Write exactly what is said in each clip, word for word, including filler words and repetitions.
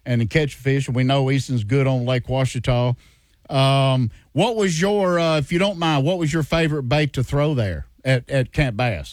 and to catch fish. We know Easton's good on Lake Ouachita. Um, what was your, uh, if you don't mind, what was your favorite bait to throw there at, at Camp Bass?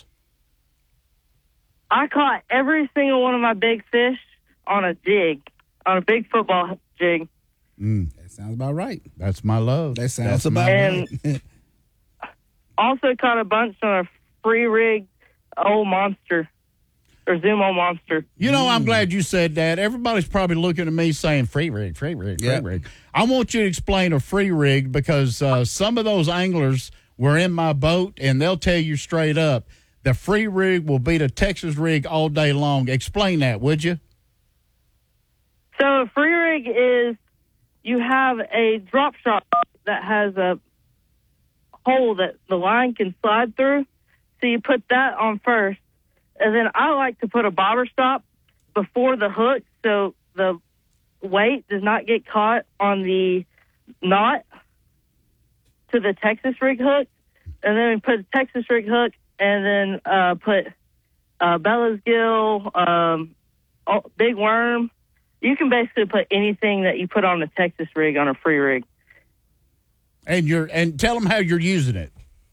I caught every single one of my big fish on a jig, on a big football jig. Mm. That sounds about right. That's my love. That sounds That's about and right. Also caught a bunch on a free rig old monster or Zumo monster. You know, I'm glad you said that. Everybody's probably looking at me saying free rig, free rig, free Yeah. rig. I want you to explain a free rig because uh, some of those anglers were in my boat and they'll tell you straight up the free rig will beat a Texas rig all day long. Explain that, would you? So a free rig is you have a drop shot that has a hole that the line can slide through. So you put that on first. And then I like to put a bobber stop before the hook so the weight does not get caught on the knot to the Texas rig hook. And then we put a Texas rig hook and then uh, put uh, Bella's gill, um, oh, big worm. You can basically put anything that you put on a Texas rig on a free rig. And you're and tell them how you're using it.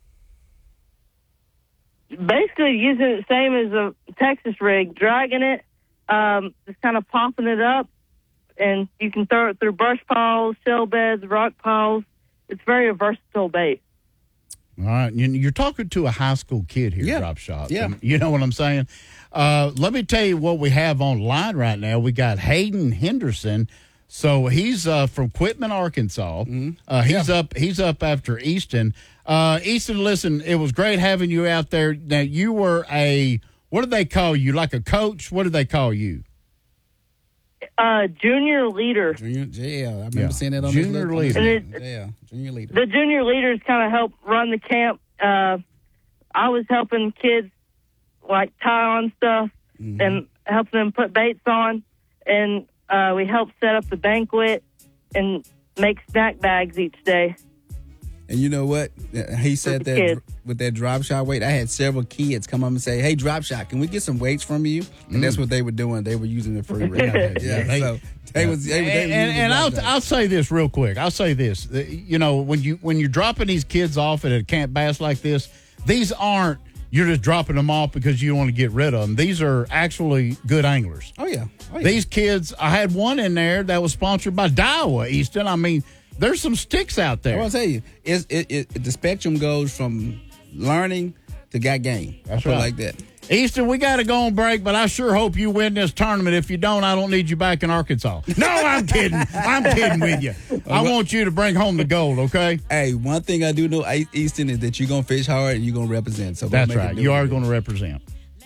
Basically using it same as a Texas rig, dragging it, um, just kind of popping it up, and you can throw it through brush piles, shell beds, rock piles. It's very a versatile bait. All right. You- You're talking to a high school kid here, Yeah. Drop Shot. Yeah. You know what I'm saying? Uh, let me tell you what we have online right now. We got Hayden Henderson. So he's uh, from Quitman, Arkansas. Mm-hmm. Uh, he's up. He's up after Easton. Uh, Easton, listen, it was great having you out there. Now you were a what did they call you? Like a coach? What did they call you? Uh, junior leader. Junior, yeah, I remember Yeah. seeing that on Junior this list. leader. Yeah, junior leader. The junior leaders kind of help run the camp. Uh, I was helping kids like tie on stuff Mm-hmm. and helping them put baits on, and uh, we helped set up the banquet and make snack bags each day. And you know what? He said the that kids. with that drop shot weight, I had several kids come up and say, "Hey, drop shot, can we get some weights from you?" And that's what they were doing. They were using the free rig. Yeah, yeah, they- so they was they, and they were and, using and the I'll drop shot. I'll say this real quick. I'll say this. Uh, You know, when you when you're dropping these kids off at a Camp Bass like this, these aren't you're just dropping them off because you want to get rid of them. These are actually good anglers. Oh yeah, oh, yeah. These kids, I had one in there that was sponsored by Daiwa Easton. I mean, there's some sticks out I there. want to tell you, it's, it, it the spectrum goes from learning to got game. That's I put it right. like that. Easton, we got to go on break, but I sure hope you win this tournament. If you don't, I don't need you back in Arkansas. No, I'm kidding. I'm kidding with you. I want you to bring home the gold, okay? Hey, one thing I do know, I- Easton, is that you're gonna fish hard and you're gonna represent. So go That's make it right. do You it. are going to represent.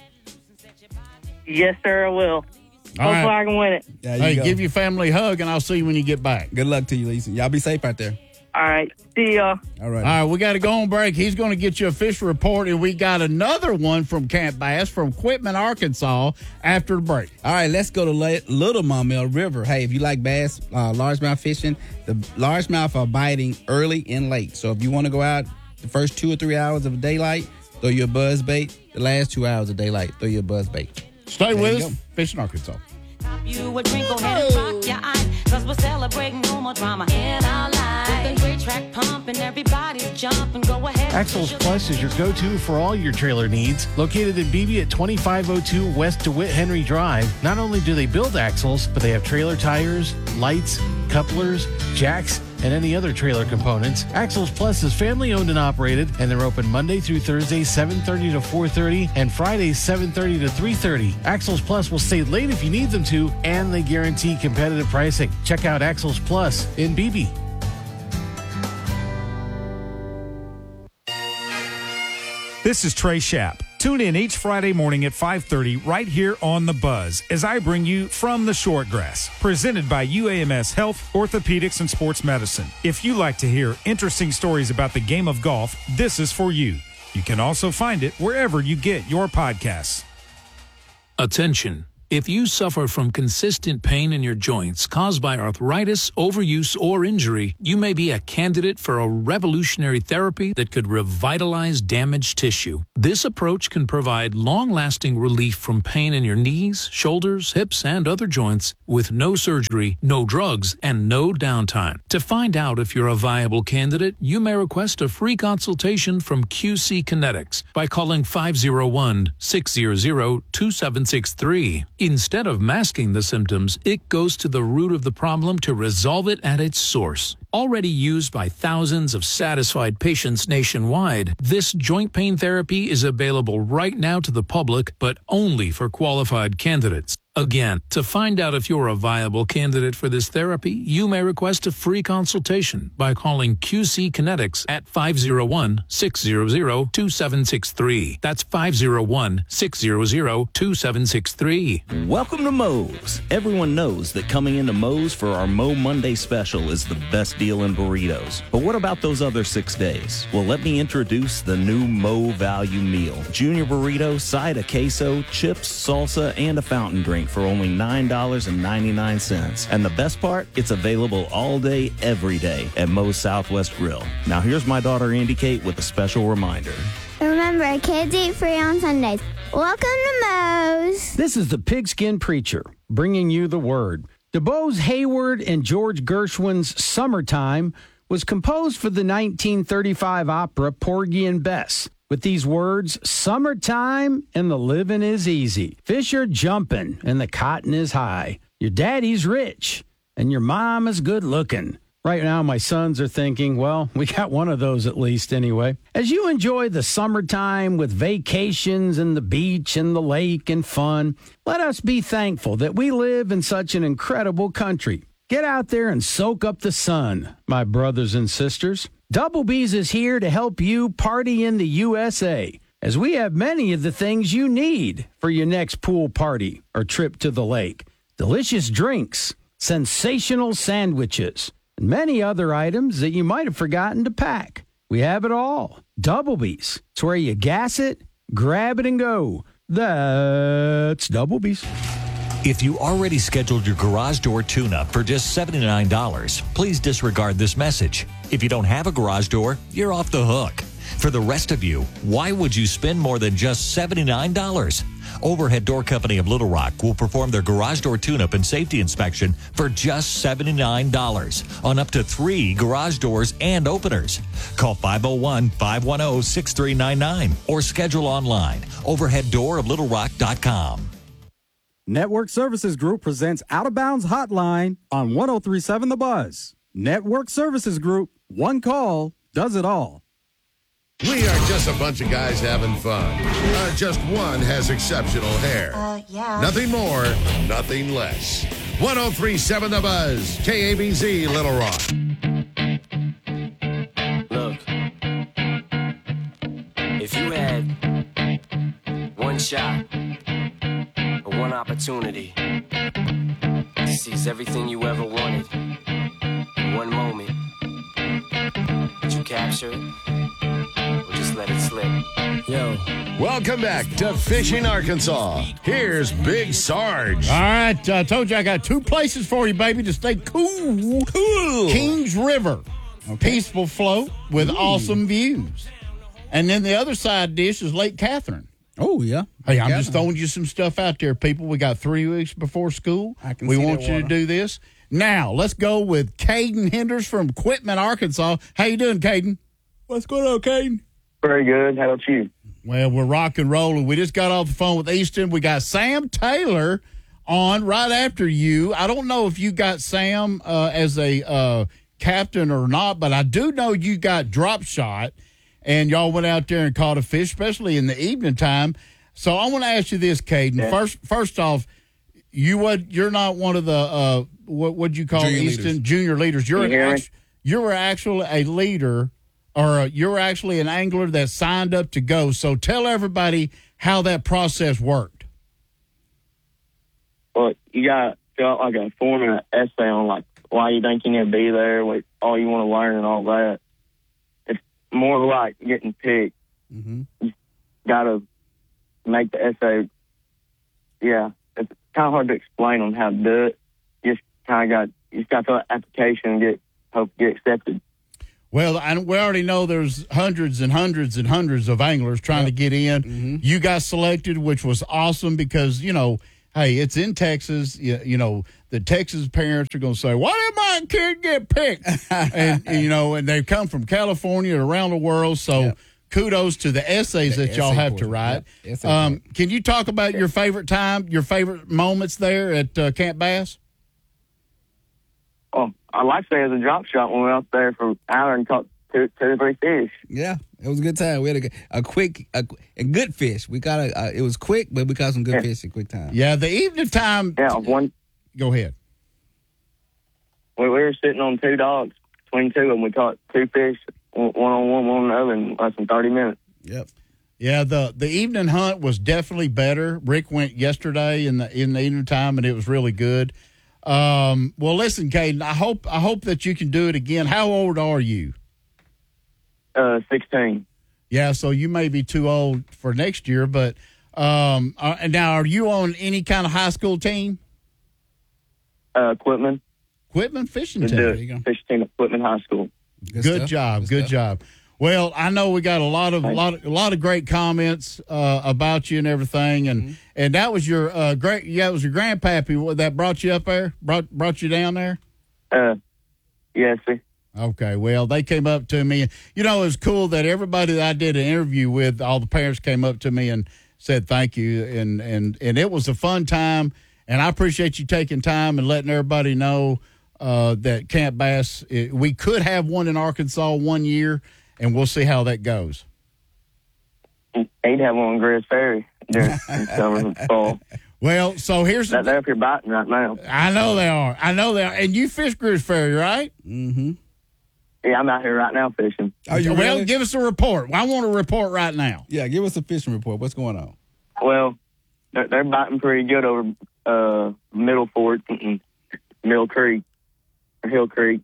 Yes, sir, I will. All Hopefully right. I can win it. There you Hey, go. give your family a hug, and I'll see you when you get back. Good luck to you, Easton. Y'all be safe out there. All right. See y'all. All right. All right, we got to go on break. He's going to get you a fish report, and we got another one from Camp Bass from Quitman, Arkansas, after the break. All right, let's go to La- Little Maumelle River. Hey, if you like bass, uh, largemouth fishing, the largemouth are biting early and late. So if you want to go out the first two or three hours of daylight, throw your buzz bait. The last two hours of daylight, throw your buzz bait. Stay There with you us. go. Fishing Arkansas. You a drink, go ahead and rock your eyes, cause we're celebrating no more drama in our lives. With the great track pumping, everybody's jumping, go ahead. Axles Plus is your go-to for all your trailer needs. Located in Beebe at twenty-five oh two West DeWitt Henry Drive, not only do they build axles, but they have trailer tires, lights, couplers, jacks, and any other trailer components. Axles Plus is family owned and operated, and they're open Monday through Thursday, seven thirty to four thirty, and Fridays, seven thirty to three thirty. Axles Plus will stay late if you need them to, and they guarantee competitive pricing. Check out Axles Plus in Beebe. This is Trey Schapp. Tune in each Friday morning at five thirty right here on The Buzz as I bring you From the Shortgrass, presented by U A M S Health, Orthopedics, and Sports Medicine. If you like to hear interesting stories about the game of golf, this is for you. You can also find it wherever you get your podcasts. Attention. If you suffer from consistent pain in your joints caused by arthritis, overuse, or injury, you may be a candidate for a revolutionary therapy that could revitalize damaged tissue. This approach can provide long-lasting relief from pain in your knees, shoulders, hips, and other joints with no surgery, no drugs, and no downtime. To find out if you're a viable candidate, you may request a free consultation from Q C Kinetics by calling five oh one, six hundred, two seven six three. Instead of masking the symptoms, it goes to the root of the problem to resolve it at its source. Already used by thousands of satisfied patients nationwide, this joint pain therapy is available right now to the public, but only for qualified candidates. Again, to find out if you're a viable candidate for this therapy, you may request a free consultation by calling Q C Kinetics at five oh one, six hundred, two seven six three. That's five oh one, six hundred, two seven six three. Welcome to Moe's. Everyone knows that coming into Moe's for our Mo Monday special is the best deal in burritos. But what about those other six days? Well, let me introduce the new Mo Value Meal. Junior burrito, side of queso, chips, salsa, and a fountain drink for only nine dollars and ninety-nine cents. And the best part, it's available all day, every day at Moe's Southwest Grill. Now here's my daughter Andy Kate with a special reminder. Remember, kids eat free on Sundays. Welcome to Moe's. This is the Pigskin Preacher, bringing you the word. DuBose Hayward and George Gershwin's Summertime was composed for the nineteen thirty-five opera Porgy and Bess. With these words, summertime and the living is easy. Fish are jumping and the cotton is high. Your daddy's rich and your mom is good looking. Right now, my sons are thinking, well, we got one of those at least anyway. As you enjoy the summertime with vacations and the beach and the lake and fun, let us be thankful that we live in such an incredible country. Get out there and soak up the sun, my brothers and sisters. Double B's is here to help you party in the U S A, as we have many of the things you need for your next pool party or trip to the lake. Delicious drinks, sensational sandwiches, and many other items that you might have forgotten to pack. We have it all. Double B's. It's where you gas it, grab it, and go. That's Double B's. If you already scheduled your garage door tune-up for just seventy-nine dollars, please disregard this message. If you don't have a garage door, you're off the hook. For the rest of you, why would you spend more than just seventy-nine dollars? Overhead Door Company of Little Rock will perform their garage door tune-up and safety inspection for just seventy-nine dollars on up to three garage doors and openers. Call five oh one, five one oh, six three nine nine or schedule online, overhead door of little rock dot com. Network Services Group presents Out of Bounds Hotline on one oh three point seven The Buzz. Network Services Group, one call, does it all. We are just a bunch of guys having fun. Uh, just one has exceptional hair. Uh, yeah. Nothing more, nothing less. one oh three point seven The Buzz, K A B Z, Little Rock. Look, if you had one shot or one opportunity to seize everything you ever wanted in one moment, would you capture it? Or just let it slip. Yo. Welcome back to Fishing Arkansas. Here's Big Sarge. All right, I uh, told you I got two places for you, baby, to stay cool. Cool. Kings River. Okay. Peaceful float with Ooh. awesome views. And then the other side dish is Lake Catherine. Oh, yeah. Hey, I'm just throwing you some stuff out there, people. We got three weeks before school. I can we see want that you water. to do this. Now, let's go with Caden Henders from Quitman, Arkansas. How you doing, Caden? What's going on, Caden? Very good. How about you? Well, we're rock and rolling. We just got off the phone with Easton. We got Sam Taylor on right after you. I don't know if you got Sam uh, as a uh, captain or not, but I do know you got drop shot, and y'all went out there and caught a fish, especially in the evening time. So I want to ask you this, Caden. Yeah. First, first off, you would you're not one of the uh, what would you call Junior Easton leaders. junior leaders. You're Can you an hear me? act- you're actually a leader. Or you're actually an angler that signed up to go. So tell everybody how that process worked. Well, you got fill out like a form and an essay on like why you think you need to be there, what all you want to learn, and all that. It's more like getting picked. Mm-hmm. You got to make the essay. Yeah, it's kind of hard to explain on how to do it. You just kind of got you just got to fill out the application and get hope to get accepted. Well, I, we already know there's hundreds and hundreds and hundreds of anglers trying to get in. Mm-hmm. You got selected, which was awesome because, you know, hey, it's in Texas. You, you know, the Texas parents are going to say, why did my kid get picked? and, and, you know, and they come from California and around the world. So Yep. kudos to the essays The that y'all essay have to portion. write. Yep. Essay Um, can you talk about your favorite time, your favorite moments there at uh, Camp Bass? Well, I like to say it was a drop shot when we were up there for an hour and caught two, two or three fish. Yeah, it was a good time. We had a, a quick, a, a good fish. We got a, uh, it was quick, but we caught some good Yeah. fish in quick time. Yeah, the evening time. Yeah, one. Go ahead. We, we were sitting on two dogs between two, and we caught two fish, one on one, one on the other, in less than thirty minutes. Yep. Yeah, the the evening hunt was definitely better. Rick went yesterday in the in the evening time, and it was really good. Um, well, listen, Caden, I hope I hope that you can do it again. How old are you? Uh, sixteen. Yeah, so you may be too old for next year, but um, uh, and now are you on any kind of high school team? Uh, Quitman. Quitman fishing We team. do There it. you go. Fish team at Quitman High School. Good, stuff. job, Good good, stuff. job. Well, I know we got a lot of lot of, a lot of great comments uh, about you and everything, and Mm-hmm. and that was your uh, great. Yeah, it was your grandpappy that brought you up there, brought brought you down there. Uh, yes, sir. Okay, well, they came up to me, and you know, it was cool that everybody that I did an interview with, all the parents came up to me and said thank you, and and and it was a fun time, and I appreciate you taking time and letting everybody know uh, that Camp Bass, it, we could have one in Arkansas one year, and we'll see how that goes. He'd have one on Grass Ferry during in summer and fall. Well, so here's That, they're up here biting right now. I know they are. I know they are. And you fish Grizz Ferry, right? Mm-hmm. Yeah, I'm out here right now fishing. Are you well, really? give us a report. I want a report right now. Yeah, give us a fishing report. What's going on? Well, they're, they're biting pretty good over uh, Middle Fork and Mill Creek, or Hill Creek,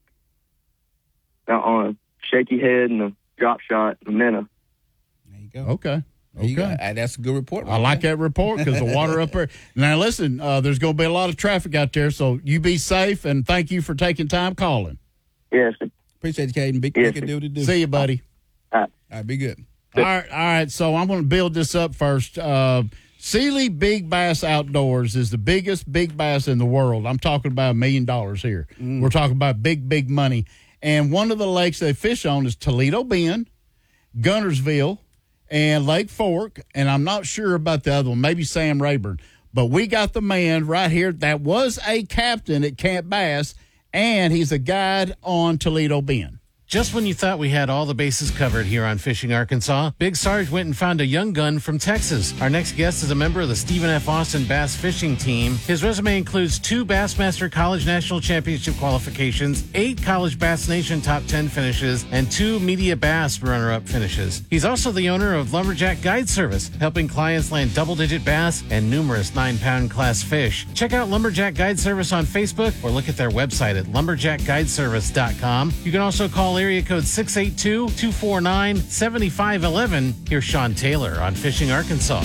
out on a shaky head and a drop shot and a minnow. There you go. Okay. There you go. Okay. Uh, That's a good report. I like that report because the water up there. Now, listen, uh, there's going to be a lot of traffic out there, so you be safe, and thank you for taking time calling. Yes, sir. Appreciate you, Caden. Big Yes, yes, do what it do. See you, buddy. All right. All right, be good. All right, all right. So I'm going to build this up first. Uh, Sealy Big Bass Outdoors is the biggest big bass in the world. I'm talking about a million dollars here. Mm. We're talking about big, big money. And one of the lakes they fish on is Toledo Bend, Guntersville, and Lake Fork. And I'm not sure about the other one, maybe Sam Rayburn. But we got the man right here that was a captain at Camp Bass, and he's a guide on Toledo Bend. Just when you thought we had all the bases covered here on Fishing Arkansas, Big Sarge went and found a young gun from Texas. Our next guest is a member of the Stephen F. Austin Bass Fishing Team. His resume includes two Bassmaster College National Championship qualifications, eight College Bass Nation Top ten finishes, and two Media Bass runner-up finishes. He's also the owner of Lumberjack Guide Service, helping clients land double-digit bass and numerous nine-pound class fish. Check out Lumberjack Guide Service on Facebook or look at their website at lumberjack guide service dot com. You can also call area code six eight two, two four nine, seven five one one. Here's Sean Taylor on Fishing Arkansas.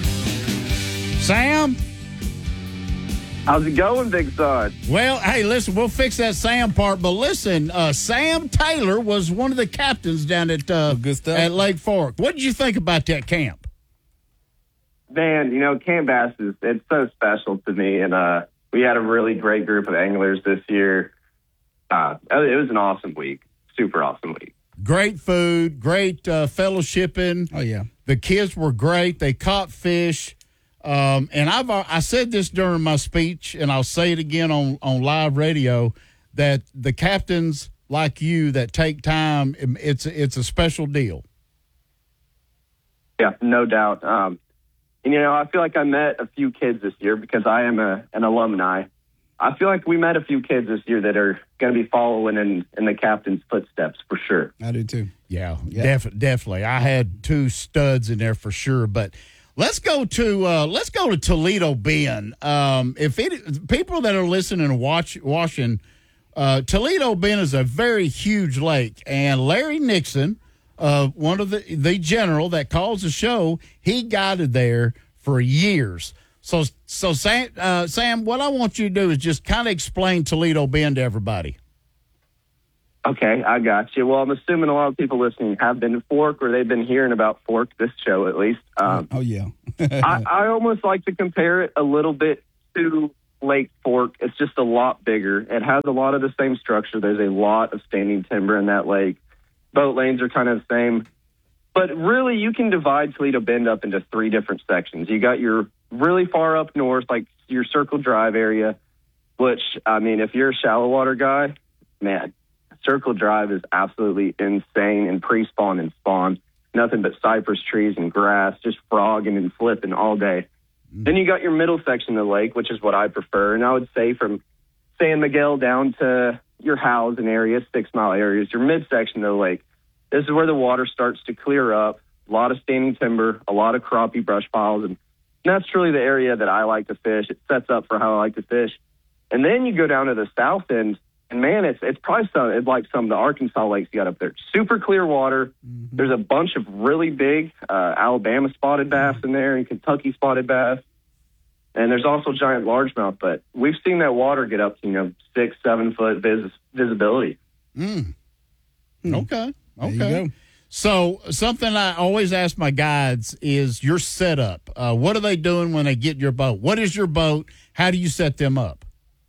Sam? How's it going, Big Sarge? Well, hey, listen, we'll fix that Sam part, but listen, uh, Sam Taylor was one of the captains down at uh, good stuff. at Lake Fork. What did you think about that camp? Man, you know, Camp Bass is it's so special to me, and uh, we had a really great group of anglers this year. Uh, it was an awesome week, super awesome week. Great food, great uh, fellowshipping. Oh, yeah. The kids were great. They caught fish. Um, and I've I said this during my speech, and I'll say it again on, on live radio, that the captains like you that take time, it's it's a special deal. Yeah, no doubt. Um, and, you know, I feel like I met a few kids this year because I am a, an alumni. I feel like we met a few kids this year that are going to be following in, in the captain's footsteps for sure. I do too. Yeah, Yeah. def- definitely. I had two studs in there for sure. But let's go to uh, let's go to Toledo Bend. Um, if it people that are listening and watch watching, uh, Toledo Bend is a very huge lake, and Larry Nixon, uh, one of the the general that calls the show, he guided there for years. So, so Sam, uh, Sam, what I want you to do is just kind of explain Toledo Bend to everybody. Okay, I got you. Well, I'm assuming a lot of people listening have been to Fork, or they've been hearing about Fork, this show at least. Um, oh, yeah. I, I almost like to compare it a little bit to Lake Fork. It's just a lot bigger. It has a lot of the same structure. There's a lot of standing timber in that lake. Boat lanes are kind of the same. But really, you can divide Toledo Bend up into three different sections. You got your really far up north, like your Circle Drive area, which, I mean, if you're a shallow water guy, man, Circle Drive is absolutely insane and pre-spawn and spawn. Nothing but cypress trees and grass, just frogging and flipping all day. Mm. Then you got your middle section of the lake, which is what I prefer. And I would say from San Miguel down to your Howzen area, six mile areas, your midsection of the lake. This is where the water starts to clear up. A lot of standing timber, a lot of crappie brush piles. And that's really the area that I like to fish. It sets up for how I like to fish. And then you go down to the south end. And, man, it's it's probably some, it's like some of the Arkansas lakes you got up there. Super clear water. Mm-hmm. There's a bunch of really big uh, Alabama spotted bass in there and Kentucky spotted bass. And there's also giant largemouth. But we've seen that water get up to, you know, six, seven foot vis- visibility. Mm. Okay. Okay. So something I always ask my guides is your setup. Uh, what are they doing when they get your boat? What is your boat? How do you set them up?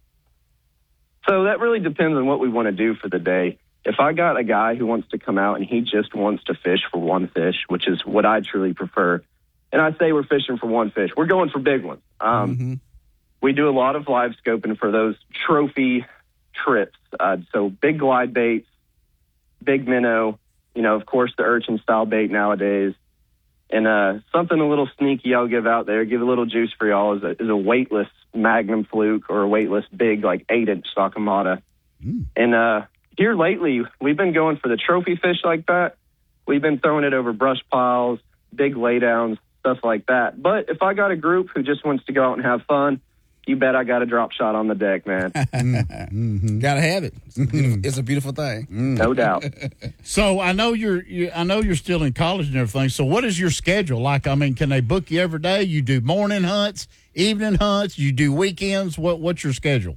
So that really depends on what we want to do for the day. If I got a guy who wants to come out and he just wants to fish for one fish, which is what I truly prefer, and I say we're fishing for one fish, we're going for big ones. Um, mm-hmm. We do a lot of live scoping for those trophy trips. Uh, so big glide baits, big minnow, you know, of course, the urchin style bait nowadays. And uh, something a little sneaky I'll give out there, give a little juice for y'all, is a, is a weightless Magnum fluke or a weightless big, like eight-inch Sakamata. Mm. And uh, here lately, we've been going for the trophy fish like that. We've been throwing it over brush piles, big laydowns, stuff like that. But if I got a group who just wants to go out and have fun, you bet I got a drop shot on the deck, man. mm-hmm. Gotta have it. It's a beautiful, it's a beautiful thing. Mm. No doubt. So I know you're, you, I know you're still in college and everything. So what is your schedule like? I mean, can they book you every day? You do morning hunts, evening hunts, you do weekends. What What's your schedule?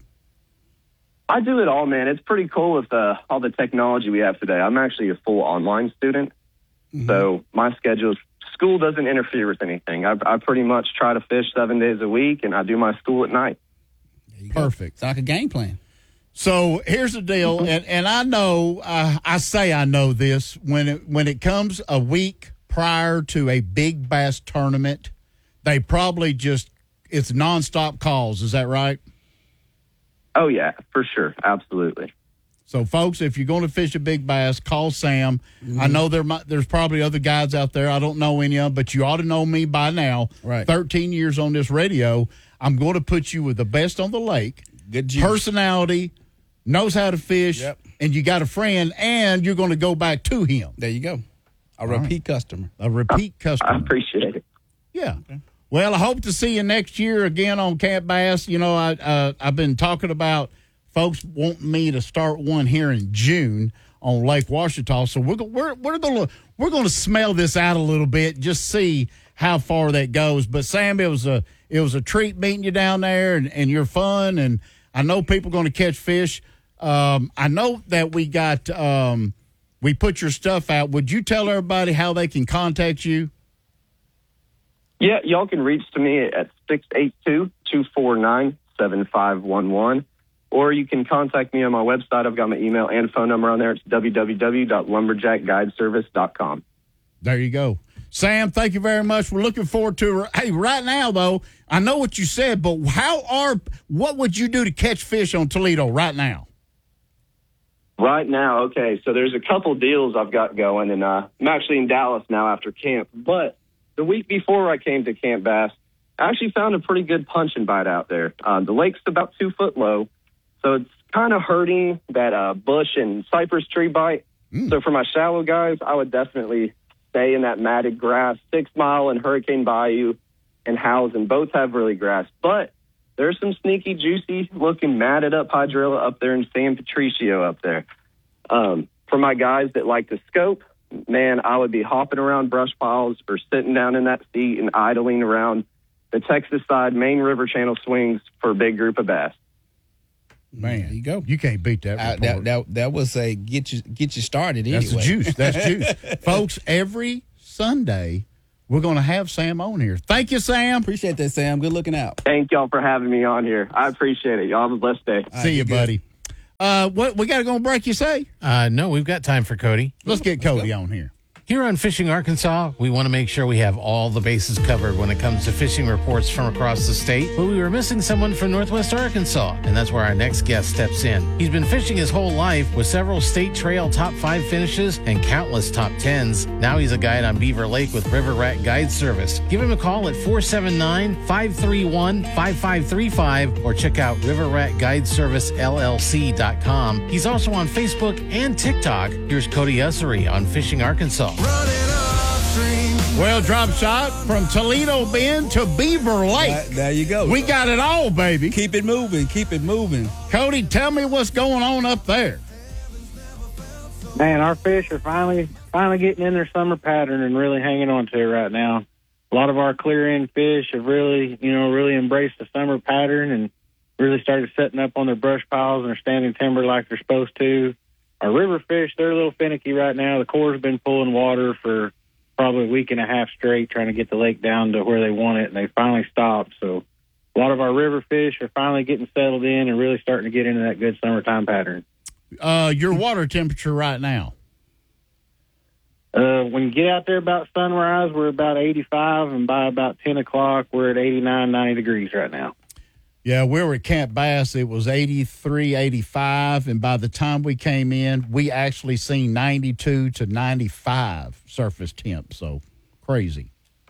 I do it all, man. It's pretty cool with uh, all the technology we have today. I'm actually a full online student, mm-hmm. so my schedule is. School doesn't interfere with anything. I, I pretty much try to fish seven days a week, and I do my school at night. Perfect. It's like a game plan. So here's the deal, and, and I know, uh, I say I know this, when it, when it comes a week prior to a big bass tournament, they probably just, it's nonstop calls. Is that right? Oh, yeah, for sure. Absolutely. So, folks, if you're going to fish a big bass, call Sam. Mm-hmm. I know there might, there's probably other guys out there. I don't know any of them, but you ought to know me by now. Right. thirteen years on this radio. I'm going to put you with the best on the lake. Good juice. Personality, knows how to fish, yep. and you got a friend, and you're going to go back to him. There you go. A All repeat right. customer. A repeat customer. I appreciate it. Yeah. Okay. Well, I hope to see you next year again on Camp Bass. You know, I, uh, I've been talking about folks want me to start one here in June on Lake Ouachita, so we're we're we're gonna we're gonna smell this out a little bit, just see how far that goes. But Sam, it was a it was a treat meeting you down there, and, and you're fun, and I know people are going to catch fish. Um, I know that we got um, we put your stuff out. Would you tell everybody how they can contact you? Yeah, y'all can reach to me at six eight two, two four nine, seven five one one. Or you can contact me on my website. I've got my email and phone number on there. It's w w w dot lumberjack guide service dot com. There you go. Sam, thank you very much. We're looking forward to it. Hey, right now, though, I know what you said, but how are what would you do to catch fish on Toledo right now? Right now, okay, so there's a couple deals I've got going, and uh, I'm actually in Dallas now after camp. But the week before I came to Camp Bass, I actually found a pretty good punch and bite out there. Uh, the lake's about two foot low. So it's kind of hurting that uh, bush and cypress tree bite. Mm. So for my shallow guys, I would definitely stay in that matted grass. Six Mile and Hurricane Bayou and Howzen both have really grass. But there's some sneaky, juicy looking matted up hydrilla up there in San Patricio up there. Um, for my guys that like to scope, man, I would be hopping around brush piles or sitting down in that seat and idling around the Texas side main river channel swings for a big group of bass. Man, there you go. You can't beat that Uh, report. that, that that was a get you get you started. That's anyway. the juice. That's juice. Folks, every Sunday, we're going to have Sam on here. Thank you, Sam. Appreciate that, Sam. Good looking out. Thank y'all for having me on here. I appreciate it. Y'all have a blessed day. See you, buddy. Uh, what we got to go on break, you say? Uh, no, we've got time for Cody. Let's get Cody on here. Here on Fishing Arkansas, we want to make sure we have all the bases covered when it comes to fishing reports from across the state, but we were missing someone from Northwest Arkansas, and that's where our next guest steps in. He's been fishing his whole life with several state trail top five finishes and countless top tens. Now he's a guide on Beaver Lake with River Rat Guide Service. Give him a call at four seven nine, five three one, five five three five or check out river rat guide service L L C dot com. He's also on Facebook and TikTok. Here's Cody Ussery on Fishing Arkansas. Well, drop shot from Toledo Bend to Beaver Lake. Right, there you go. We got it all, baby. Keep it moving. Keep it moving. Cody, tell me what's going on up there. Man, our fish are finally finally getting in their summer pattern and really hanging on to it right now. A lot of our clear end fish have really, you know, really embraced the summer pattern and really started setting up on their brush piles and their standing timber like they're supposed to. Our river fish, they're a little finicky right now. The Corps been pulling water for probably a week and a half straight trying to get the lake down to where they want it, and they finally stopped. So a lot of our river fish are finally getting settled in and really starting to get into that good summertime pattern. Uh, your water temperature right now? Uh, when you get out there about sunrise, we're about eighty-five, and by about ten o'clock, we're at eighty-nine, ninety degrees right now. Yeah, we were at Camp Bass. It was eighty-three, eighty-five, and by the time we came in, we actually seen ninety-two to ninety-five surface temp. So crazy.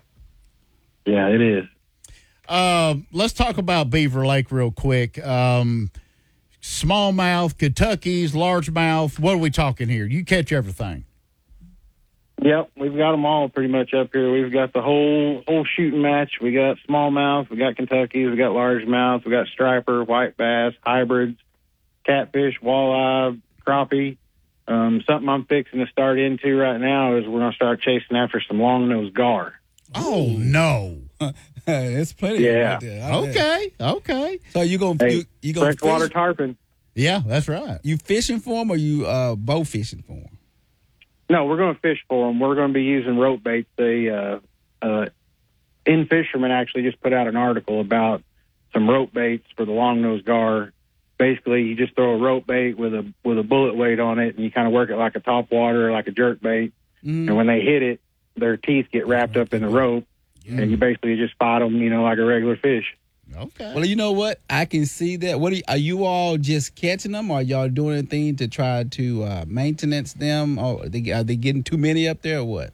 Yeah, it is. Uh, let's talk about Beaver Lake real quick. Um, smallmouth, Kentucky's, largemouth. What are we talking here? You catch everything. Yep, we've got them all pretty much up here. We've got the whole whole shooting match. We got smallmouth, we got Kentuckys, we got largemouth, we got striper, white bass, hybrids, catfish, walleye, crappie. Um, something I'm fixing to start into right now is we're going to start chasing after some long-nosed gar. Oh, no. It's plenty. Yeah. Right there. Okay, okay. So you gonna Hey, you, you gonna freshwater fish? tarpon. Yeah, that's right. You fishing for them or you uh, bow fishing for them? No, we're going to fish for them. We're going to be using rope baits. They, uh, uh, In Fisherman actually just put out an article about some rope baits for the long-nosed gar. Basically, you just throw a rope bait with a with a bullet weight on it, and you kind of work it like a top water, like a jerk bait. Mm. And when they hit it, their teeth get wrapped up in the rope, Yeah. and you basically just fight them, you know, like a regular fish. Okay. Well, you know what? I can see that. What are you, are you all just catching them, or are y'all doing anything to try to uh, maintenance them? Or are they, are they getting too many up there, or what?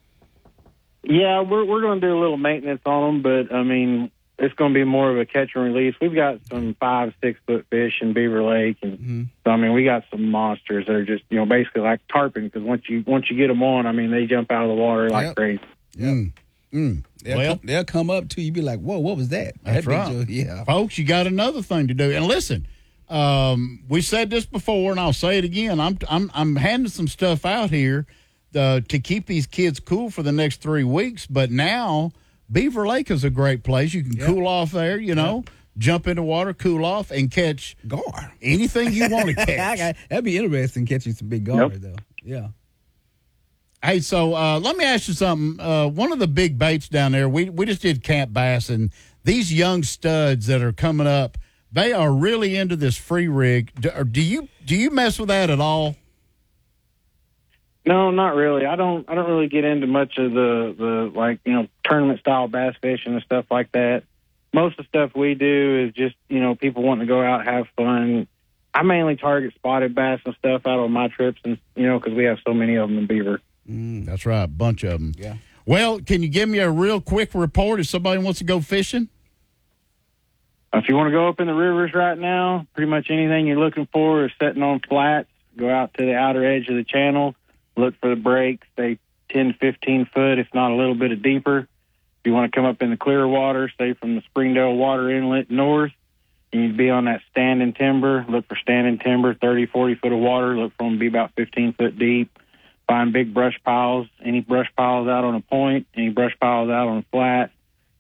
Yeah, we're we're going to do a little maintenance on them, but I mean, it's going to be more of a catch and release. We've got some five, six foot fish in Beaver Lake, and Mm-hmm. so I mean, we got some monsters that are just, you know, basically like tarpon. Because once you once you get them on, I mean, they jump out of the water like Yep. crazy. Mm. Mm. They'll, Well, come, they'll come up to you, be like, "Whoa, what was that?" that's That right. picture- yeah. Folks, you got another thing to do. And listen, um, we said this before, and I'll say it again. I'm I'm I'm handing some stuff out here uh, to keep these kids cool for the next three weeks. But now Beaver Lake is a great place. You can Yeah. cool off there, you know, jump into water, cool off, and catch gar anything you want to I catch. got- That'd be interesting catching some big gar, Nope. though. Yeah. Hey, so uh, let me ask you something. Uh, one of the big baits down there, we we just did Camp Bass, and these young studs that are coming up, they are really into this free rig. Do, or do you do you mess with that at all? No, not really. I don't. I don't really get into much of the the like you know tournament style bass fishing and stuff like that. Most of the stuff we do is just you know people wanting to go out have fun. I mainly target spotted bass and stuff out on my trips, and you know because we have so many of them in Beaver. Mm, that's right, a bunch of them. Yeah. Well, can you give me a real quick report if somebody wants to go fishing? If you want to go up in the rivers right now, pretty much anything you're looking for is sitting on flats. Go out to the outer edge of the channel, look for the breaks, say ten, fifteen foot, if not a little bit of deeper. If you want to come up in the clear water, say from the Springdale Water Inlet north, and you'd be on that standing timber, look for standing timber, thirty, forty foot of water, look for them to be about fifteen foot deep. Find big brush piles, any brush piles out on a point, any brush piles out on a flat.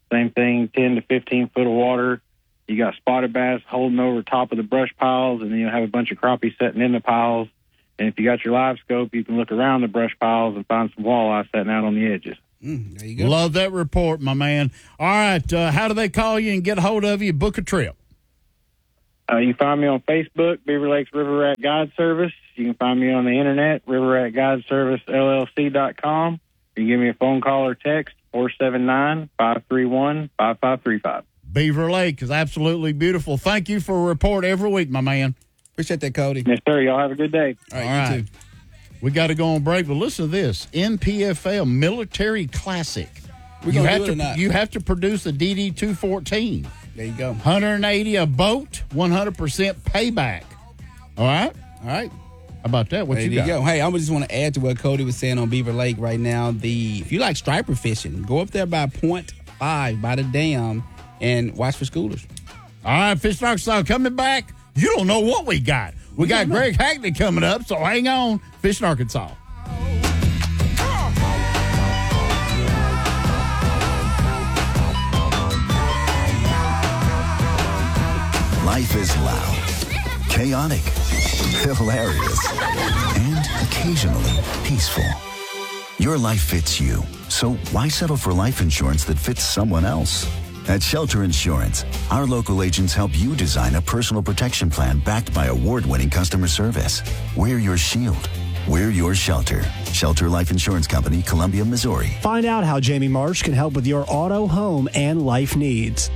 Same thing, ten to fifteen foot of water. You got spotted bass holding over top of the brush piles, and then you'll have a bunch of crappie sitting in the piles. And if you got your live scope, you can look around the brush piles and find some walleye sitting out on the edges. Mm, there you go. Love that report, my man. All right, uh, how do they call you and get a hold of you, book a trip? Uh, you can find me on Facebook, Beaver Lakes River Rat Guide Service. You can find me on the internet, river rat guide service L L C dot com. You can give me a phone call or text, four seven nine, five three one, five five three five. Beaver Lake is absolutely beautiful. Thank you for a report every week, my man. Appreciate that, Cody. Yes, sir. Y'all have a good day. All right, All right. you too. We got to go on break, but listen to this. N P F L Military Classic. We you gonna have do it to or not? you have to produce a D D two fourteen. There you go. one hundred eighty a boat, one hundred percent payback. All right? All right. How about that? What There you you got? go. Hey, I just want to add to what Cody was saying on Beaver Lake right now. The if you like striper fishing, go up there by point five by the dam and watch for schoolers. All right, Fish in Arkansas coming back. You don't know what we got. We got Greg Hackney coming up, so hang on. Fish in Arkansas. Life is loud, chaotic, hilarious, and occasionally peaceful. Your life fits you, so why settle for life insurance that fits someone else? At Shelter Insurance, our local agents help you design a personal protection plan backed by award-winning customer service. We're your shield. We're your shelter. Shelter Life Insurance Company, Columbia, Missouri. Find out how Jamie Marsh can help with your auto, home, and life needs.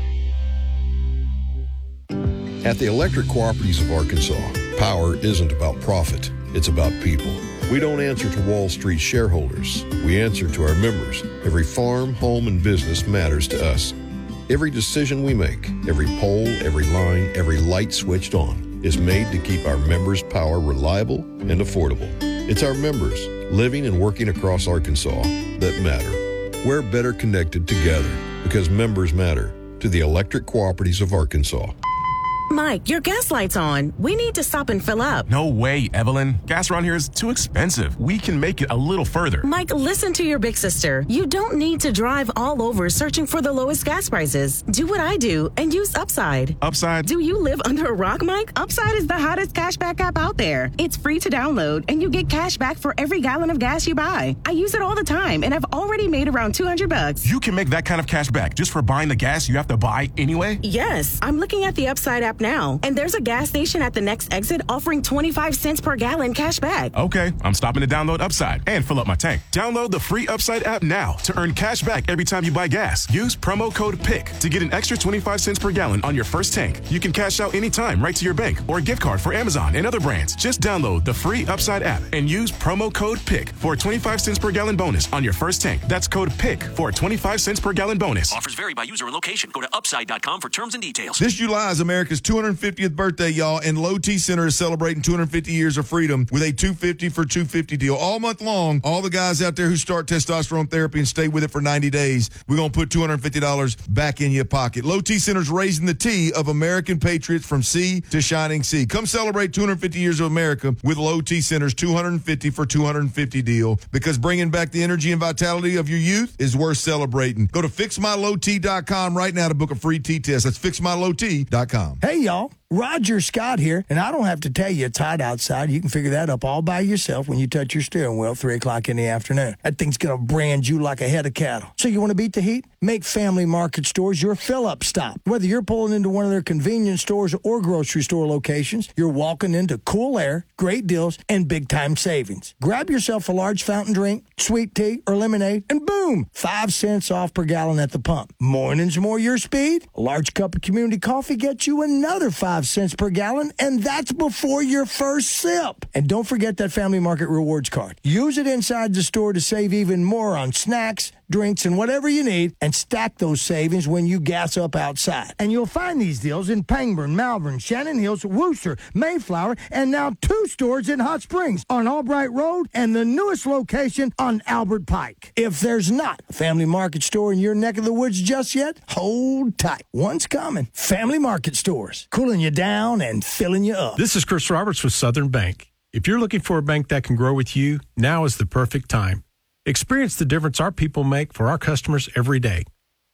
At the Electric Cooperatives of Arkansas, power isn't about profit, it's about people. We don't answer to Wall Street shareholders. We answer to our members. Every farm, home, and business matters to us. Every decision we make, every pole, every line, every light switched on is made to keep our members' power reliable and affordable. It's our members, living and working across Arkansas, that matter. We're better connected together because members matter to the Electric Cooperatives of Arkansas. Mike, your gas light's on. We need to stop and fill up. No way, Evelyn. Gas around here is too expensive. We can make it a little further. Mike, listen to your big sister. You don't need to drive all over searching for the lowest gas prices. Do what I do and use Upside. Upside? Do you live under a rock, Mike? Upside is the hottest cashback app out there. It's free to download, and you get cash back for every gallon of gas you buy. I use it all the time, and I've already made around two hundred bucks. You can make that kind of cash back just for buying the gas you have to buy anyway? Yes. I'm looking at the Upside app now, and there's a gas station at the next exit offering twenty-five cents per gallon cash back. Okay, I'm stopping to download Upside and fill up my tank. Download the free Upside app now to earn cash back every time you buy gas. Use promo code P I C to get an extra twenty-five cents per gallon on your first tank. You can cash out anytime right to your bank or a gift card for Amazon and other brands. Just download the free Upside app and use promo code P I C for a twenty-five cents per gallon bonus on your first tank. That's code P I C for a twenty-five cents per gallon bonus. Offers vary by user and location. Go to upside dot com for terms and details. This July is America's two hundred fiftieth birthday, y'all, and Low T Center is celebrating two hundred fifty years of freedom with a two hundred fifty for two hundred fifty deal. All month long, all the guys out there who start testosterone therapy and stay with it for ninety days, we're going to put two hundred fifty dollars back in your pocket. Low T Center's raising the T of American patriots from sea to shining sea. Come celebrate two hundred fifty years of America with Low T Center's two hundred fifty for two hundred fifty deal, because bringing back the energy and vitality of your youth is worth celebrating. Go to fix my low t dot com right now to book a free T test. That's fix my low t dot com. Hey, y'all. Roger Scott here, and I don't have to tell you it's hot outside. You can figure that up all by yourself when you touch your steering wheel three o'clock in the afternoon. That thing's going to brand you like a head of cattle. So you want to beat the heat? Make Family Market Stores your fill-up stop. Whether you're pulling into one of their convenience stores or grocery store locations, you're walking into cool air, great deals, and big-time savings. Grab yourself a large fountain drink, sweet tea, or lemonade, and boom, five cents off per gallon at the pump. Mornings more your speed? A large cup of community coffee gets you another five cents per gallon, and that's before your first sip. And don't forget that Family Market Rewards card. Use it inside the store to save even more on snacks, drinks, and whatever you need, and stack those savings when you gas up outside. And you'll find these deals in Pangburn, Malvern, Shannon Hills, Wooster, Mayflower, and now two stores in Hot Springs on Albright Road and the newest location on Albert Pike. If there's not a Family Market store in your neck of the woods just yet, hold tight. One's coming. Family Market Stores, cooling you down and filling you up. This is Chris Roberts with Southern Bank. If you're looking for a bank that can grow with you, now is the perfect time. Experience the difference our people make for our customers every day.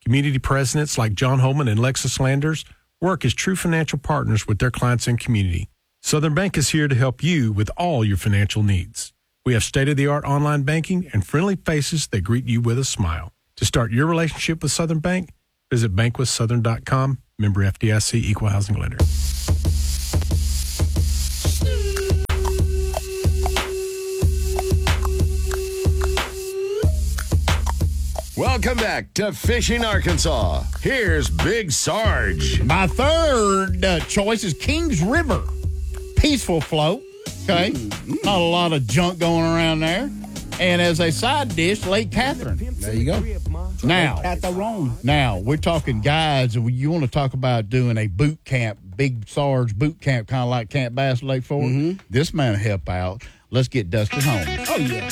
Community presidents like John Holman and Lexus Landers work as true financial partners with their clients and community. Southern Bank is here to help you with all your financial needs. We have state-of-the-art online banking and friendly faces that greet you with a smile. To start your relationship with Southern Bank, visit bank with southern dot com, member F D I C, equal housing lender. Welcome back to Fishing Arkansas. Here's Big Sarge. My third uh, choice is Kings River. Peaceful float, okay? Mm-hmm. Not a lot of junk going around there. And as a side dish, Lake Catherine. There you go. Now, Catherine. now we're talking guides, and you want to talk about doing a boot camp, Big Sarge boot camp, kind of like Camp Bass Lake Fork. Mm-hmm. This man will help out. Let's get Dustin home. Oh, yeah.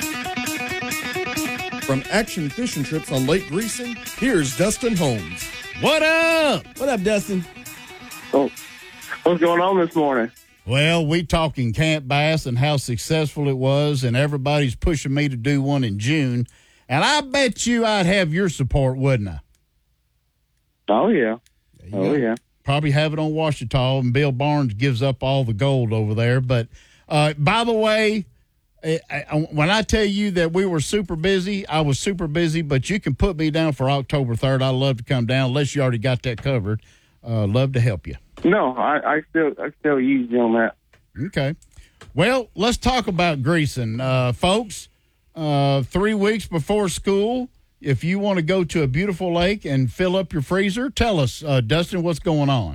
From Action Fishing Trips on Lake Greason, here's Dustin Holmes. What up? What up, Dustin? Oh, what's going on this morning? Well, we talking Camp Bass and how successful it was, and everybody's pushing me to do one in June. And I bet you I'd have your support, wouldn't I? Oh, yeah. Oh, go. yeah. Probably have it on Ouachita, and Bill Barnes gives up all the gold over there. But, uh, by the way, I, I, when I tell you that we were super busy, I was super busy, but you can put me down for October third. I'd love to come down, unless you already got that covered. Uh, love to help you. No, I, I still I still use you on that. Okay. Well, let's talk about Greason. Uh, folks, uh, three weeks before school, if you want to go to a beautiful lake and fill up your freezer, tell us, uh, Dustin, what's going on?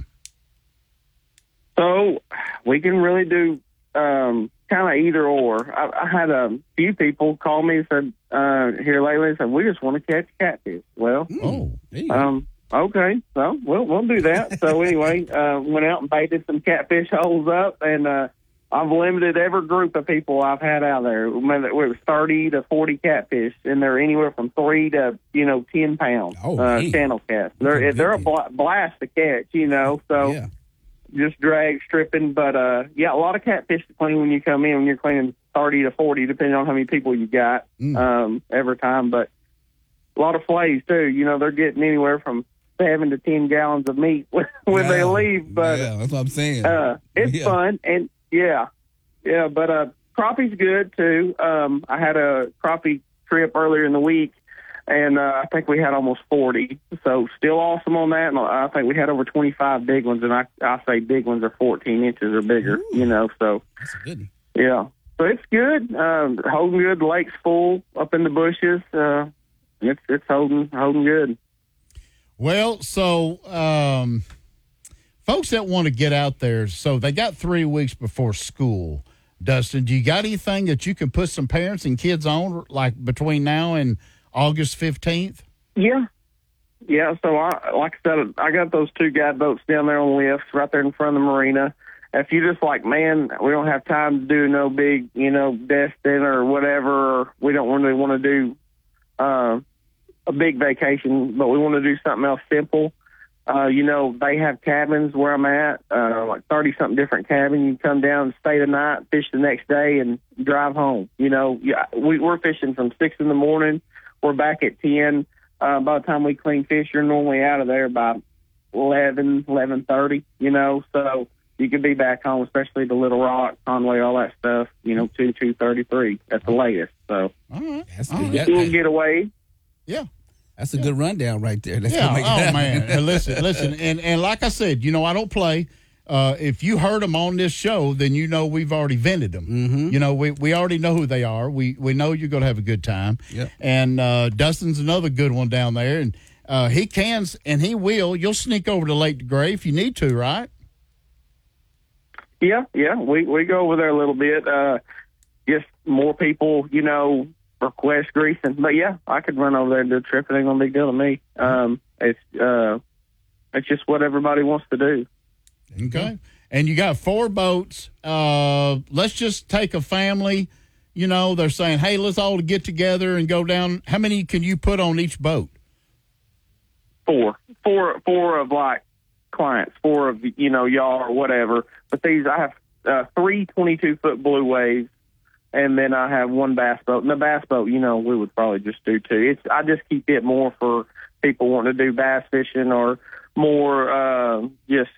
So we can really do um, kind of either or. I, I had a few people call me and said, uh, here lately, said, we just want to catch catfish. Well, oh, um, okay, so we'll, we'll do that. So anyway, uh, went out and baited some catfish holes up, and uh, I've limited every group of people I've had out there. It was thirty to forty catfish, and they're anywhere from three to, you know, ten pounds, oh, uh, channel cats. They're, they're a bla- blast to catch, you know, so yeah. just drag stripping. But, uh, yeah, a lot of catfish to clean when you come in, when you're cleaning thirty to forty, depending on how many people you got Mm. um, every time. But a lot of fillets, too. You know, they're getting anywhere from seven to ten gallons of meat when yeah. they leave. But yeah, that's what I'm saying. Uh, it's yeah. fun, and yeah, yeah. But uh, crappie's good too. Um, I had a crappie trip earlier in the week, and uh, I think we had almost forty. So still awesome on that. And I think we had over twenty-five big ones, and I I say big ones are fourteen inches or bigger. Ooh. You know, so That's a good one. yeah. So it's good. Um, holding good. The lake's full up in the bushes. Uh, it's it's holding holding good. Well, so um, folks that want to get out there, so they got three weeks before school. Dustin, do you got anything that you can put some parents and kids on, like between now and August fifteenth? Yeah. Yeah, so I like I said, I got those two guide boats down there on lifts right there in front of the marina. If you just like, man, we don't have time to do no big, you know, Destin or whatever, or we don't really want to do uh, a big vacation, but we want to do something else simple. Uh, you know, they have cabins where I'm at, uh, like thirty-something different cabins. You come down, stay the night, fish the next day, and drive home. You know, yeah, we, we're fishing from six in the morning. We're back at ten. Uh, by the time we clean fish, you're normally out of there by eleven, eleven thirty, you know, so you could be back home, especially the Little Rock, Conway, all that stuff, you know, two, two thirty-three at the latest. So all right. That's All good. right. we'll get away. Yeah. That's a good rundown right there. Let's Yeah. go make it Oh, happen. man. Hey, listen, listen. And, and like I said, you know, I don't play. Uh, if you heard them on this show, then you know we've already vented them. Mm-hmm. You know, we, we already know who they are. We we know you're going to have a good time. Yep. And uh, Dustin's another good one down there. And uh, he can and he will. You'll sneak over to Lake DeGray if you need to, right? Yeah, yeah, we, we go over there a little bit. Uh, just more people, you know, request greasing. But, yeah, I could run over there and do a trip. It ain't going to be a big deal to me. Um, it's, uh, it's just what everybody wants to do. Okay. And you got four boats. Uh, let's just take a family. You know, they're saying, hey, let's all get together and go down. How many can you put on each boat? Four. Four, four of, like, clients. Four of, you know, y'all or whatever. But these, I have uh, three twenty-two foot blue waves, and then I have one bass boat. And the bass boat, you know, we would probably just do two. It's I just keep it more for people wanting to do bass fishing or more uh, just,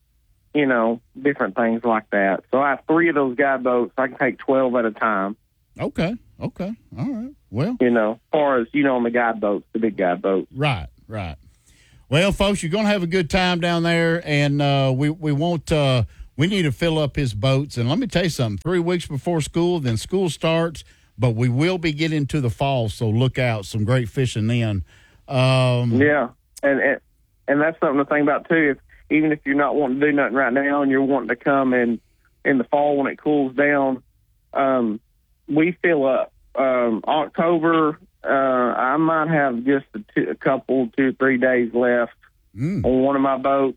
you know, different things like that. So I have three of those guide boats. I can take twelve at a time. Okay, okay, all right. Well, you know, as far as, you know, on the guide boats, the big guide boats. Right, right. Well, folks, you're going to have a good time down there, and uh, we, we won't uh, – we need to fill up his boats. And let me tell you something, three weeks before school, then school starts, but we will be getting to the fall, so look out. Some great fishing then. Um, yeah, and, and and that's something to think about, too. If, even if you're not wanting to do nothing right now and you're wanting to come in, in the fall when it cools down, um, we fill up. Um, October, uh, I might have just a, two, a couple, two, three days left mm. on one of my boats.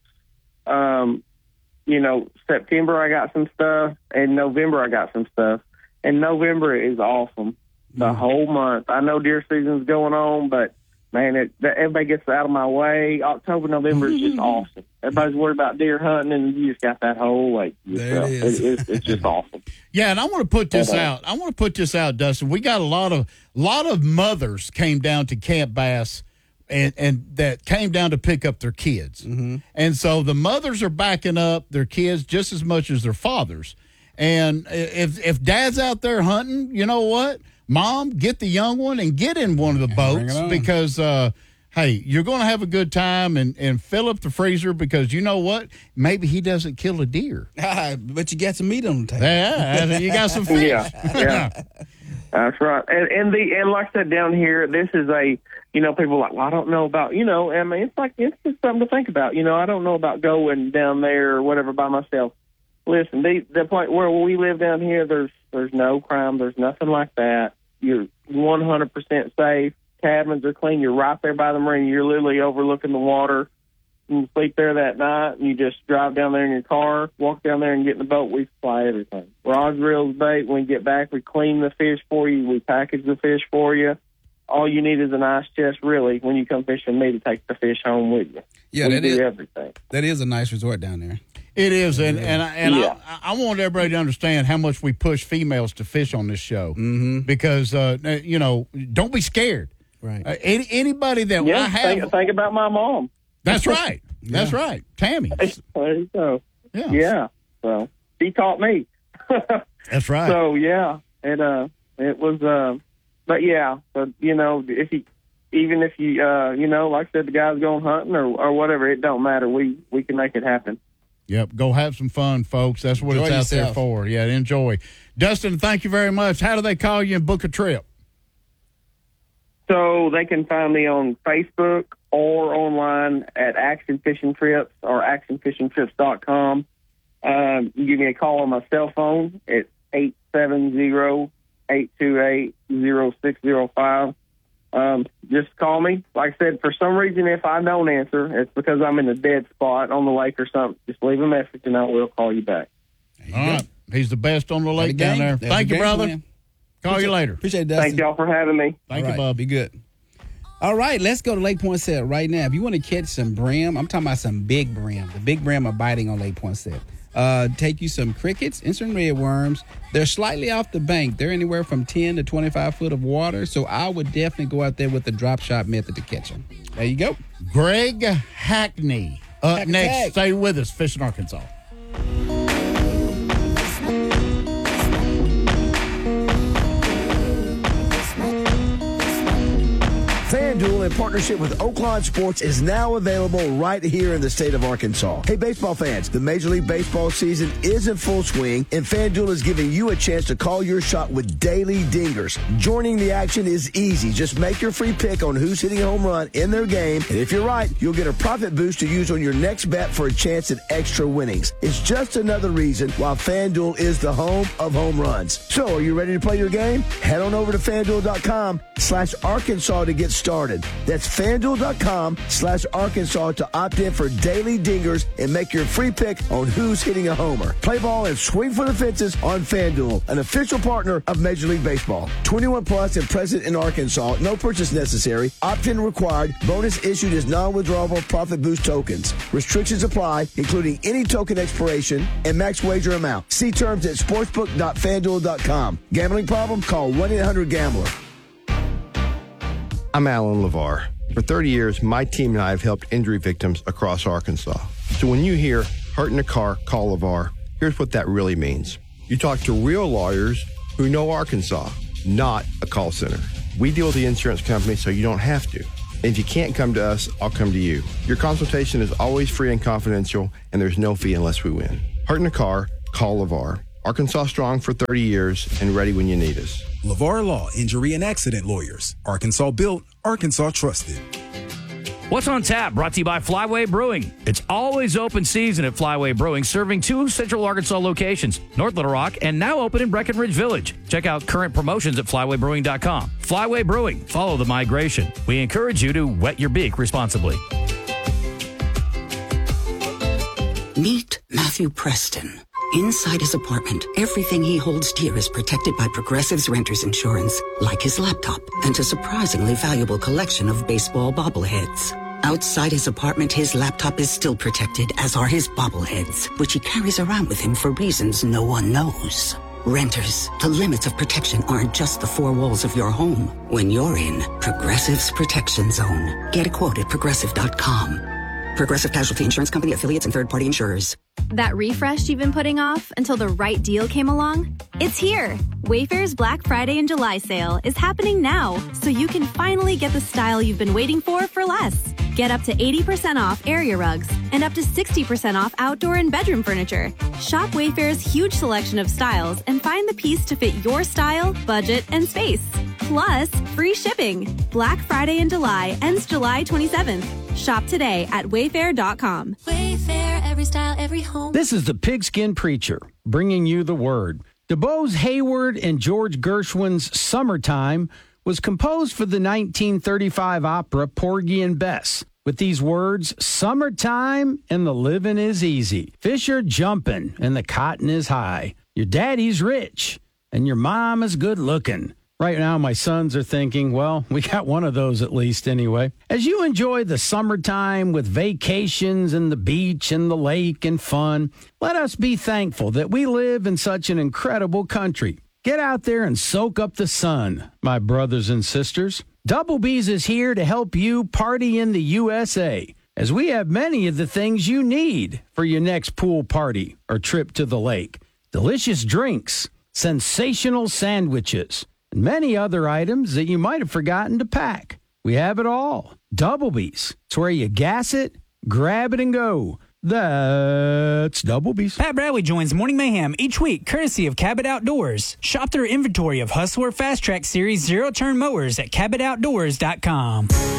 Um, you know, September I got some stuff, and November I got some stuff. And November is awesome, the mm. whole month. I know deer season's going on, but, man, it, everybody gets out of my way. October, November is just awesome. Everybody's worried about deer hunting, and you just got that whole lake. There it is. It, it, it's just awesome. Yeah, and I want to put this uh-huh. out. I want to put this out, Dustin. We got a lot of lot of mothers came down to Camp Bass and, and that came down to pick up their kids. Mm-hmm. And so the mothers are backing up their kids just as much as their fathers. And if if dad's out there hunting, you know what? Mom, get the young one and get in one of the boats because, uh, hey, you're going to have a good time and, and fill up the freezer because you know what? Maybe he doesn't kill a deer. But you got some meat on the table. Yeah, you got some fish. Yeah, yeah. That's right. And, and, the, and like I said, down here, this is a, you know, people are like, well, I don't know about, you know, I mean, it's like, it's just something to think about. You know, I don't know about going down there or whatever by myself. Listen, the, the point where we live down here, there's there's no crime. There's nothing like that. You're one hundred percent safe. Cabins are clean. You're right there by the marina. You're literally overlooking the water. You sleep there that night, and you just drive down there in your car, walk down there and get in the boat. We supply everything. Rods, reels, bait. When we get back, we clean the fish for you. We package the fish for you. All you need is an ice chest, really, when you come fishing with me to take the fish home with you. Yeah, we that do is, everything. That is a nice resort down there. It is, and and, I, and Yeah. I, I want everybody to understand how much we push females to fish on this show mm-hmm. because, uh, you know, don't be scared. Right. Uh, any, anybody that Yeah, I have. think, think about my mom. That's right. That's Yeah. right. Tammy. There you go. Yeah. Yeah. So she taught me. That's right. So yeah, it uh, it was uh, but yeah, but you know, if you, even if you uh, you know, like I said, the guys going hunting or or whatever, it don't matter. We we can make it happen. Yep. Go have some fun, folks. That's what Enjoy it's out there yourself. for. Yeah, enjoy. Dustin, thank you very much. How do they call you and book a trip? So they can find me on Facebook or online at Action Fishing Trips or action fishing trips dot com. Um, you give me a call on my cell phone. It's eight seven zero, eight two eight, zero six zero five. Um, just call me. Like I said, for some reason, if I don't answer, it's because I'm in a dead spot on the lake or something. Just leave a message and I will call you back. All right. He's the best on the lake the down game. there. There's Thank the you, game brother. plan. Call Appreciate- you later. Appreciate it, Dustin. Thank y'all for having me. Thank All you, right, Bob. Be good. All right, let's go to Lake Poinsett right now. If you want to catch some brim, I'm talking about some big brim. The big brim are biting on Lake Poinsett. Uh, take you some crickets and some redworms. They're slightly off the bank. They're anywhere from ten to twenty-five foot of water. So I would definitely go out there with the drop shot method to catch them. There you go. Greg Hackney up Hack next. attack. Stay with us, Fishing Arkansas. FanDuel, in partnership with Oaklawn Sports, is now available right here in the state of Arkansas. Hey, baseball fans, the Major League Baseball season is in full swing, and FanDuel is giving you a chance to call your shot with daily dingers. Joining the action is easy. Just make your free pick on who's hitting a home run in their game, and if you're right, you'll get a profit boost to use on your next bet for a chance at extra winnings. It's just another reason why FanDuel is the home of home runs. So, are you ready to play your game? Head on over to FanDuel.com slash Arkansas to get started. That's FanDuel.com slash Arkansas to opt in for daily dingers and make your free pick on who's hitting a homer. Play ball and swing for the fences on FanDuel, an official partner of Major League Baseball. twenty-one plus and present in Arkansas. No purchase necessary. Opt-in required. Bonus issued as non-withdrawable profit boost tokens. Restrictions apply, including any token expiration and max wager amount. See terms at sportsbook dot fan duel dot com. Gambling problem? Call one eight hundred gambler. I'm Alan LeVar. For thirty years, my team and I have helped injury victims across Arkansas. So when you hear hurt in a car, call LeVar, here's what that really means. You talk to real lawyers who know Arkansas, not a call center. We deal with the insurance company so you don't have to. And if you can't come to us, I'll come to you. Your consultation is always free and confidential, and there's no fee unless we win. Hurt in a car, call LeVar. Arkansas strong for thirty years and ready when you need us. LeVar Law, Injury and Accident Lawyers. Arkansas built, Arkansas trusted. What's on tap? Brought to you by Flyway Brewing. It's always open season at Flyway Brewing, serving two Central Arkansas locations, North Little Rock, and now open in Breckenridge Village. Check out current promotions at flyway brewing dot com. Flyway Brewing. Follow the migration. We encourage you to wet your beak responsibly. Meet Matthew Preston. Inside his apartment, everything he holds dear is protected by Progressive's Renter's Insurance, like his laptop and a surprisingly valuable collection of baseball bobbleheads. Outside his apartment, his laptop is still protected, as are his bobbleheads, which he carries around with him for reasons no one knows. Renters, the limits of protection aren't just the four walls of your home. When you're in Progressive's Protection Zone, get a quote at progressive dot com. Progressive Casualty Insurance Company, affiliates, and third-party insurers. That refresh you've been putting off until the right deal came along? It's here. Wayfair's Black Friday and July sale is happening now, so you can finally get the style you've been waiting for for less. Get up to eighty percent off area rugs and up to sixty percent off outdoor and bedroom furniture. Shop Wayfair's huge selection of styles and find the piece to fit your style, budget, and space. Plus, free shipping. Black Friday in July ends July twenty-seventh. Shop today at wayfair dot com. Wayfair, every style, every home. This is the Pigskin Preacher, bringing you the word. DuBose Hayward and George Gershwin's Summertime was composed for the nineteen thirty-five opera Porgy and Bess. With these words, summertime and the living is easy. Fish are jumping and the cotton is high. Your daddy's rich and your mom is good looking. Right now, my sons are thinking, well, we got one of those at least anyway. As you enjoy the summertime with vacations and the beach and the lake and fun, let us be thankful that we live in such an incredible country. Get out there and soak up the sun, my brothers and sisters. Double B's is here to help you party in the U S A, as we have many of the things you need for your next pool party or trip to the lake. Delicious drinks, sensational sandwiches, and many other items that you might have forgotten to pack. We have it all. Double B's. It's where you gas it, grab it, and go. That's Double B's. Pat Bradley joins Morning Mayhem each week, courtesy of Cabot Outdoors. Shop their inventory of Hustler Fast Track Series zero-turn mowers at cabot outdoors dot com.